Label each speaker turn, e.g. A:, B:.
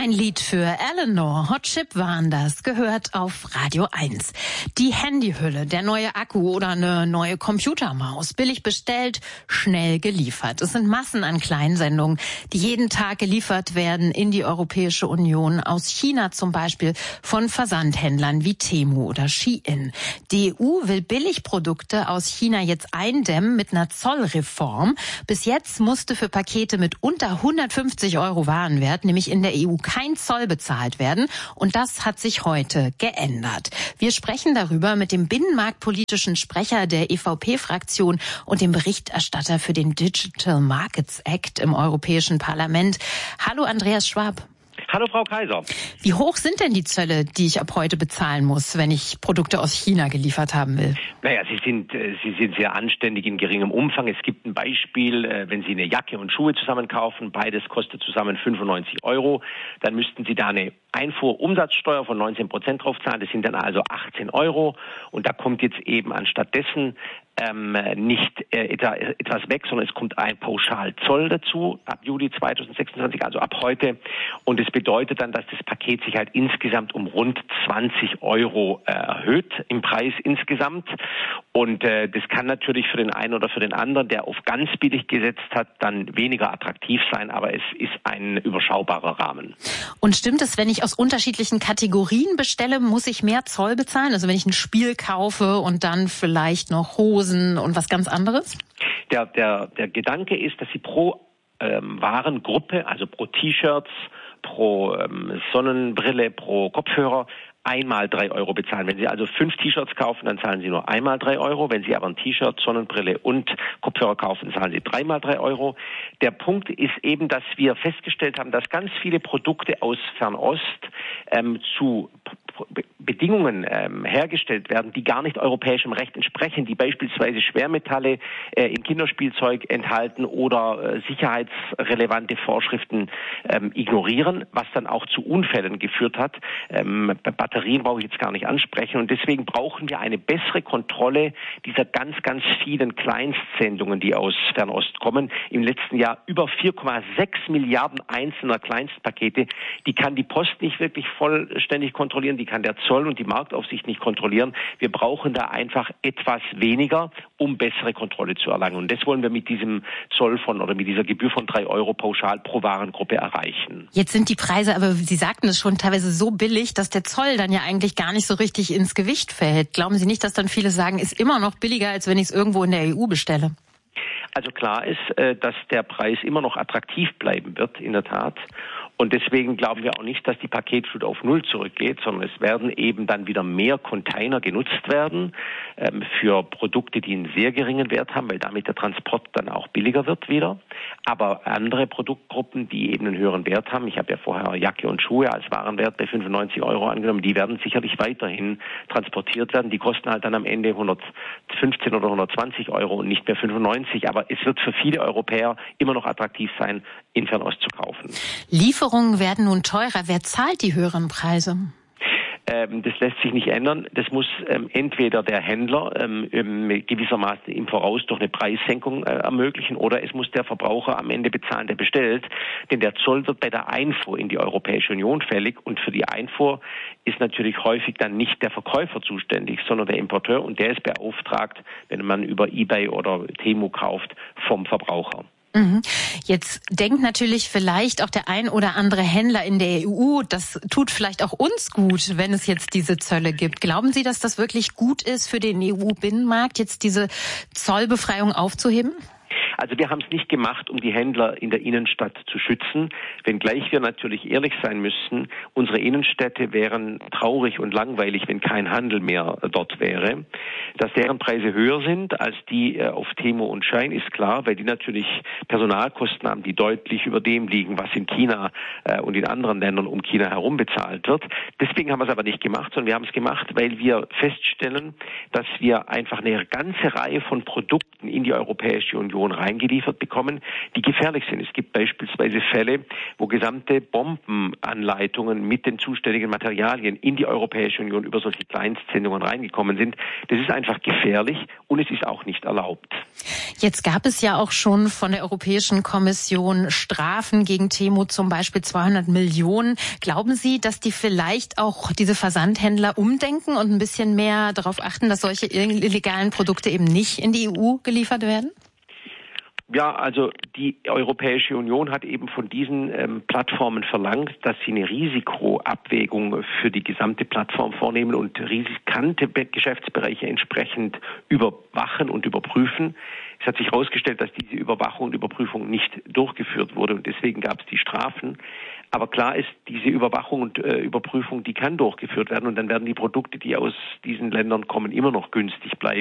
A: Ein Lied für Eleanor, Hot Chip waren das, gehört auf Radio 1. Die Handyhülle, der neue Akku oder eine neue Computermaus, billig bestellt, schnell geliefert. Es sind Massen an Kleinsendungen, die jeden Tag geliefert werden in die Europäische Union, aus China zum Beispiel, von Versandhändlern wie Temu oder Shein. Die EU will Billigprodukte aus China jetzt eindämmen mit einer Zollreform. Bis jetzt musste für Pakete mit unter 150 € Warenwert, nämlich in der EU, kein Zoll bezahlt werden. Und das hat sich heute geändert. Wir sprechen darüber mit dem binnenmarktpolitischen Sprecher der EVP-Fraktion und dem Berichterstatter für den Digital Markets Act im Europäischen Parlament. Hallo Andreas Schwab.
B: Hallo Frau Kaiser.
A: Wie hoch sind denn die Zölle, die ich ab heute bezahlen muss, wenn ich Produkte aus China geliefert haben will?
B: Naja, sie sind sehr anständig in geringem Umfang. Es gibt ein Beispiel, wenn Sie eine Jacke und Schuhe zusammen kaufen, beides kostet zusammen 95 €, dann müssten Sie da eine Einfuhrumsatzsteuer von 19% drauf zahlen. Das sind dann also 18 €. Und da kommt jetzt eben anstattdessen nicht etwas weg, sondern es kommt ein Pauschalzoll dazu ab Juli 2026, also ab heute. Und es bedeutet dann, dass das Paket sich halt insgesamt um rund 20 € erhöht im Preis insgesamt. Und das kann natürlich für den einen oder für den anderen, der auf ganz billig gesetzt hat, dann weniger attraktiv sein, aber es ist ein überschaubarer Rahmen.
A: Und stimmt es, wenn ich aus unterschiedlichen Kategorien bestelle, muss ich mehr Zoll bezahlen? Also wenn ich ein Spiel kaufe und dann vielleicht noch Hosen und was ganz anderes?
B: Der Gedanke ist, dass Sie pro Warengruppe, also pro T-Shirts, pro Sonnenbrille, pro Kopfhörer, einmal 3 € bezahlen. Wenn Sie also 5 T-Shirts kaufen, dann zahlen Sie nur einmal 3 €. Wenn Sie aber ein T-Shirt, Sonnenbrille und Kopfhörer kaufen, zahlen Sie dreimal 3 €. Der Punkt ist eben, dass wir festgestellt haben, dass ganz viele Produkte aus Fernost zu Bedingungen hergestellt werden, die gar nicht europäischem Recht entsprechen, die beispielsweise Schwermetalle in Kinderspielzeug enthalten oder sicherheitsrelevante Vorschriften ignorieren, was dann auch zu Unfällen geführt hat. Batterien brauche ich jetzt gar nicht ansprechen. Und deswegen brauchen wir eine bessere Kontrolle dieser ganz, ganz vielen Kleinstsendungen, die aus Fernost kommen. Im letzten Jahr über 4,6 Milliarden einzelner Kleinstpakete. Die kann die Post nicht wirklich vollständig kontrollieren, die kann der Zoll und die Marktaufsicht nicht kontrollieren. Wir brauchen da einfach etwas weniger, um bessere Kontrolle zu erlangen. Und das wollen wir mit diesem Zoll mit dieser Gebühr von 3 € pauschal pro Warengruppe erreichen.
A: Jetzt sind die Preise, aber Sie sagten es schon, teilweise so billig, dass der Zoll dann ja eigentlich gar nicht so richtig ins Gewicht fällt. Glauben Sie nicht, dass dann viele sagen, ist immer noch billiger, als wenn ich es irgendwo in der EU bestelle?
B: Also klar ist, dass der Preis immer noch attraktiv bleiben wird, in der Tat. Und deswegen glauben wir auch nicht, dass die Paketflut auf Null zurückgeht, sondern es werden eben dann wieder mehr Container genutzt werden für Produkte, die einen sehr geringen Wert haben, weil damit der Transport dann auch billiger wird wieder. Aber andere Produktgruppen, die eben einen höheren Wert haben, ich habe ja vorher Jacke und Schuhe als Warenwert bei 95 € angenommen, die werden sicherlich weiterhin transportiert werden. Die kosten halt dann am Ende 115 oder 120 € und nicht mehr 95. Aber es wird für viele Europäer immer noch attraktiv sein, in Fernost zu kaufen.
A: Lieferungen werden nun teurer. Wer zahlt die höheren Preise?
B: Das lässt sich nicht ändern. Das muss entweder der Händler gewissermaßen im Voraus durch eine Preissenkung ermöglichen oder es muss der Verbraucher am Ende bezahlen, der bestellt. Denn der Zoll wird bei der Einfuhr in die Europäische Union fällig und für die Einfuhr ist natürlich häufig dann nicht der Verkäufer zuständig, sondern der Importeur und der ist beauftragt, wenn man über eBay oder Temu kauft, vom Verbraucher.
A: Jetzt denkt natürlich vielleicht auch der ein oder andere Händler in der EU, das tut vielleicht auch uns gut, wenn es jetzt diese Zölle gibt. Glauben Sie, dass das wirklich gut ist für den EU-Binnenmarkt, jetzt diese Zollbefreiung aufzuheben?
B: Also wir haben es nicht gemacht, um die Händler in der Innenstadt zu schützen, wenngleich wir natürlich ehrlich sein müssen, unsere Innenstädte wären traurig und langweilig, wenn kein Handel mehr dort wäre. Dass deren Preise höher sind als die auf Temu und Shein ist klar, weil die natürlich Personalkosten haben, die deutlich über dem liegen, was in China und in anderen Ländern um China herum bezahlt wird. Deswegen haben wir es aber nicht gemacht, sondern wir haben es gemacht, weil wir feststellen, dass wir einfach eine ganze Reihe von Produkten in die Europäische Union eingeliefert bekommen, die gefährlich sind. Es gibt beispielsweise Fälle, wo gesamte Bombenanleitungen mit den zuständigen Materialien in die Europäische Union über solche Kleinstsendungen reingekommen sind. Das ist einfach gefährlich und es ist auch nicht erlaubt.
A: Jetzt gab es ja auch schon von der Europäischen Kommission Strafen gegen Temu, zum Beispiel 200 Millionen. Glauben Sie, dass die vielleicht auch diese Versandhändler umdenken und ein bisschen mehr darauf achten, dass solche illegalen Produkte eben nicht in die EU geliefert werden?
B: Ja, also die Europäische Union hat eben von diesen Plattformen verlangt, dass sie eine Risikoabwägung für die gesamte Plattform vornehmen und riskante Geschäftsbereiche entsprechend überwachen und überprüfen. Es hat sich herausgestellt, dass diese Überwachung und Überprüfung nicht durchgeführt wurde und deswegen gab es die Strafen. Aber klar ist, diese Überwachung und Überprüfung, die kann durchgeführt werden und dann werden die Produkte, die aus diesen Ländern kommen, immer noch günstig bleiben.